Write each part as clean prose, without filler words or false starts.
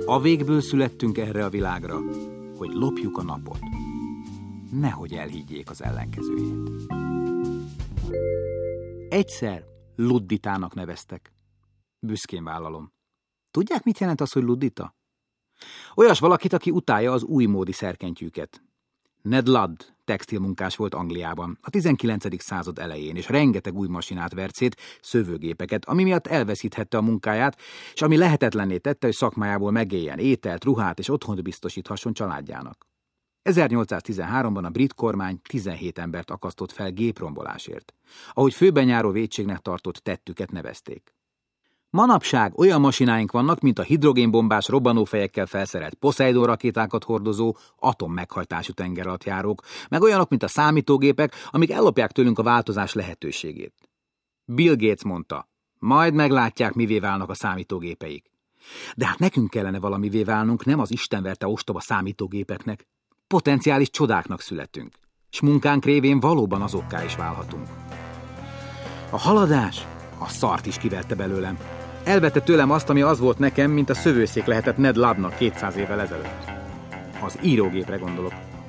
A végből születtünk erre a világra, hogy lopjuk a napot. Nehogy elhiggyék az ellenkezőjét. Egyszer Ludditának neveztek. Büszkén vállalom. Tudják, mit jelent az, hogy luddita? Olyas valakit, aki utálja az újmódi szerkentyűket. Ned Ludd textilmunkás volt Angliában a 19. század elején, és rengeteg új masinát vert szét, szövőgépeket, ami miatt elveszíthette a munkáját, és ami lehetetlenné tette, hogy szakmájából megéljen, ételt, ruhát és otthont biztosíthasson családjának. 1813-ban a brit kormány 17 embert akasztott fel géprombolásért, ahogy főben járó vétségnek tartott tettüket nevezték. Manapság olyan masináink vannak, mint a hidrogénbombás robbanófejekkel felszerelt Poseidon rakétákat hordozó atommeghajtású tengeralattjárók, meg olyanok, mint a számítógépek, amik ellopják tőlünk a változás lehetőségét. Bill Gates mondta, majd meglátják, mivé válnak a számítógépeik. De hát nekünk kellene valamivé válnunk, nem az istenverte ostoba számítógépeknek. Potenciális csodáknak születünk, s munkánk révén valóban azokká is válhatunk. A haladás a szart is kiverte belőlem. Elvette tőlem azt, ami az volt nekem, mint a szövőszék lehetett Ned Luddnak 200 évvel ezelőtt. Az írógépre gondolok.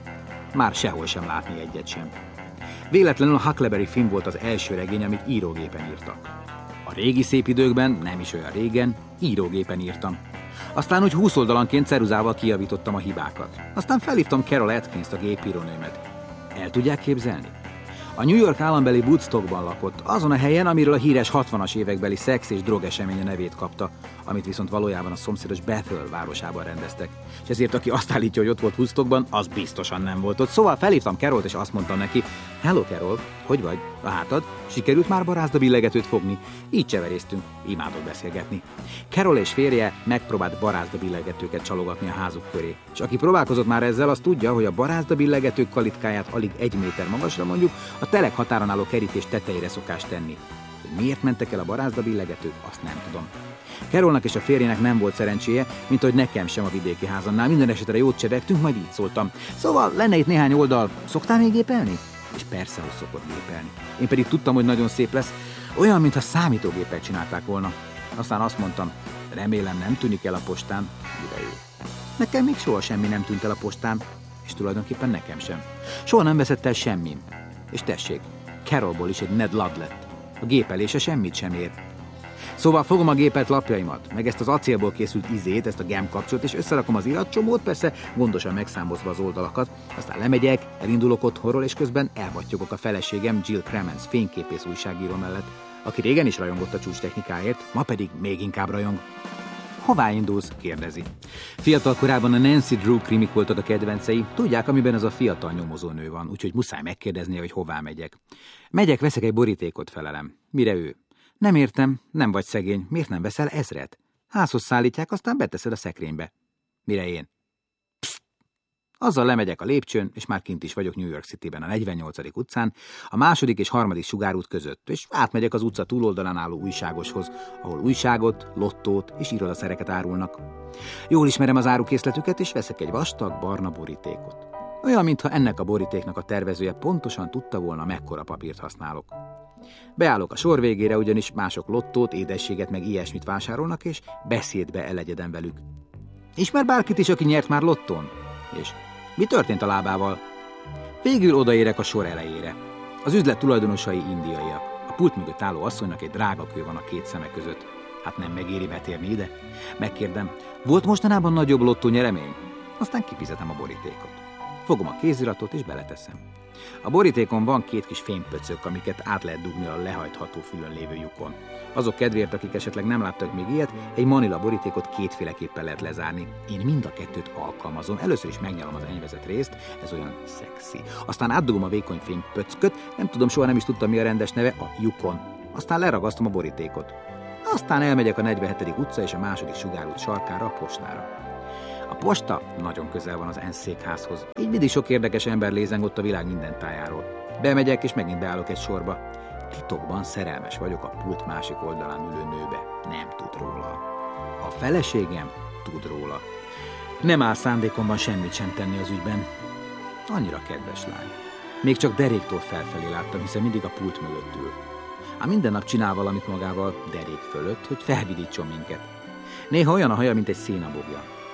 Már sehol sem látni egyet sem. Véletlenül a Huckleberry Finn volt az első regény, amit írógépen írtak. A régi szép időkben, nem is olyan régen, írógépen írtam. Aztán úgy 20 oldalanként ceruzával kijavítottam a hibákat. Aztán felhívtam Carol Atkinst, a gépírónőmet. El tudják képzelni? A New York állambeli Woodstockban lakott, azon a helyen, amiről a híres 60-as évekbeli szex és drogesemény a nevét kapta, amit viszont valójában a szomszédos Bethel városában rendeztek. És ezért aki azt állítja, hogy ott volt Woodstockban, az biztosan nem volt ott. Szóval felhívtam Carolt, és azt mondtam neki, hello Carol, hogy vagy? A hátad? Sikerült már barázda billegetőt fogni? Így cseveréztünk, imádok beszélgetni. Carol és férje megpróbált barázda billegetőket csalogatni a házuk köré. És aki próbálkozott már ezzel, az tudja, hogy a barázda billegetők kalitkáját alig 1 méter magasra mondjuk, a telek határon álló kerítés tetejére szokás tenni. Hogy miért mentek el a barázda billegetők, azt nem tudom. Carolnak és a férjének nem volt szerencséje, mint hogy nekem sem a vidéki házannál. Minden esetre jót csevegtünk, majd így szóltam. Szóval lenne itt néhány oldal. Szoktál még gépelni? És persze, hogy szokott gépelni. Én pedig tudtam, hogy nagyon szép lesz. Olyan, mintha számítógépet csinálták volna. Aztán azt mondtam, remélem nem tűnik el a postán, mire ő. Nekem még soha semmi nem tűnt el a postán, és tulajdonképpen nekem sem. Soha nem veszett el semmin. És tessék, Carolból is egy Ned Ludd lett. A gépelése semmit sem ér. Szóval fogom a gépelt lapjaimat, meg ezt az acélból készült izét, ezt a gemkapcsot, és összerakom az iratcsomót, persze gondosan megszámozva az oldalakat, aztán lemegyek, elindulok otthonról, és közben elbattyogok a feleségem Jill Cremens fényképész újságíró mellett, aki régen is rajongott a csúcs technikáért, ma pedig még inkább rajong. Hová indulsz? Kérdezi. Fiatal korában a Nancy Drew krimik voltak a kedvencei, tudják, amiben az a fiatal nyomozónő van, úgyhogy muszáj megkérdeznie, hogy hová megyek. Megyek, veszek egy borítékot, felelem. Mire ő? Nem értem, nem vagy szegény, miért nem veszel 1000-et? Házhoz szállítják, aztán beteszed a szekrénybe. Mire én? Psst! Azzal lemegyek a lépcsőn, és már kint is vagyok New York Cityben, a 48. utcán, a 2. és 3. sugárút között, és átmegyek az utca túloldalán álló újságoshoz, ahol újságot, lottót és irodaszereket árulnak. Jól ismerem az árukészletüket, és veszek egy vastag, barna borítékot. Olyan, mintha ennek a borítéknak a tervezője pontosan tudta volna, mekkora papírt használok. Beállok a sor végére, ugyanis mások lottót, édességet meg ilyesmit vásárolnak, és beszédbe elegyedem velük. Ismer bárkit is, aki nyert már lottón? És mi történt a lábával? Végül odaérek a sor elejére. Az üzlet tulajdonosai indiaiak. A pult mögött álló asszonynak egy drága kő van a két szeme között. Hát nem megéri betérni ide? Megkérdem, volt mostanában nagyobb lottó nyeremény? Aztán kifizetem a borítékot. Fogom a kéziratot és beleteszem. A borítékon van 2 kis fénypöcök, amiket át lehet dugni a lehajtható fülön lévő lyukon. Azok kedvéért, akik esetleg nem láttak még ilyet, egy manila borítékot 2 féleképpen lehet lezárni. Én mind a 2-t alkalmazom. Először is megnyalom az enyvezett részt, ez olyan szexi. Aztán átdugom a vékony fénypöcköt, nem tudom, soha nem is tudtam, mi a rendes neve, a lyukon. Aztán leragasztom a borítékot. Aztán elmegyek a 47. utca és a 2. sugárút sarkára, a postára. A posta nagyon közel van az ENSZ székházhoz, így mindig sok érdekes ember lézeng ott a világ minden tájáról. Bemegyek, és megint beállok egy sorba. Titokban szerelmes vagyok a pult másik oldalán ülő nőbe. Nem tud róla. A feleségem tud róla. Nem áll szándékomban semmit sem tenni az ügyben. Annyira kedves lány. Még csak deréktól felfelé láttam, hiszen mindig a pult mögött ül. Ám minden nap csinál valamit magával derék fölött, hogy felvidítson minket. Néha olyan a haja, mint egy szénabogja.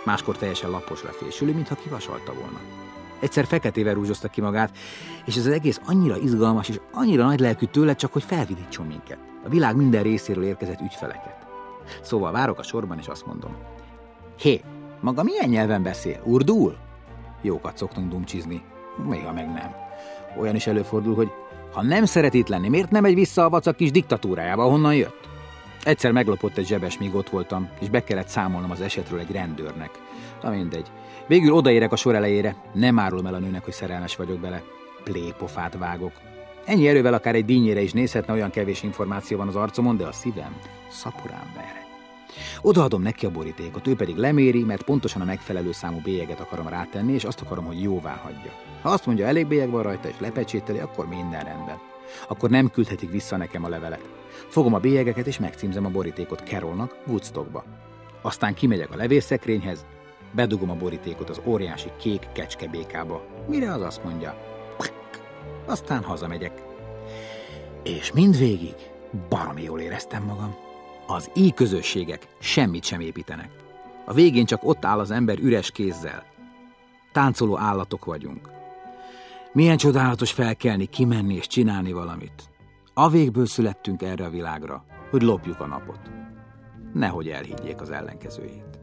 máskor teljesen laposra fésülő, mintha kivasalta volna. Egyszer feketével rúzsozta ki magát, és ez az egész annyira izgalmas és annyira nagy lelkű tőle, csak hogy felvidítson minket. A világ minden részéről érkezett ügyfeleket. Szóval várok a sorban, és azt mondom: Hé, maga milyen nyelven beszél? Urdul? Jókat szoktunk dumcsizni. Még ha meg nem. Olyan is előfordul, hogy ha nem szeret itt lenni, miért nem megy vissza a vacak kis diktatúrájába, ahonnan jött? Egyszer meglopott egy zsebes, míg ott voltam, és be kellett számolnom az esetről egy rendőrnek. Na mindegy. Végül odaérek a sor elejére, nem árulom el a nőnek, hogy szerelmes vagyok bele. Plépofát vágok. Ennyi erővel akár egy dínyére is nézhetne, olyan kevés információ van az arcomon, de a szívem szaporán ver. Odaadom neki a borítékot, ő pedig leméri, mert pontosan a megfelelő számú bélyeget akarom rátenni, és azt akarom, hogy jóvá hagyja. Ha azt mondja, elég bélyeg van rajta, és lepecsételi, akkor minden rendben. Akkor nem küldhetik vissza nekem a levelet. Fogom a bélyegeket, és megcímzem a borítékot Carolnak, Woodstockba. Aztán kimegyek a levésszekrényhez, bedugom a borítékot az óriási kék kecskebékába, mire az azt mondja. Aztán hazamegyek. És mindvégig baromi jól éreztem magam. Az i-közösségek semmit sem építenek. A végén csak ott áll az ember üres kézzel. Táncoló állatok vagyunk. Milyen csodálatos felkelni, kimenni és csinálni valamit. A végből születtünk erre a világra, hogy lopjuk a napot. Nehogy elhiggyék az ellenkezőjét.